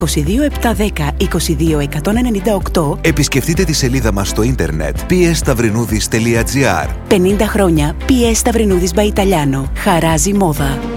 22 Επισκεφτείτε τη σελίδα μας στο ίντερνετ pstavrinudis.gr. 50 χρόνια PS Stavrinudis by Italiano. Χαράζει μόδα.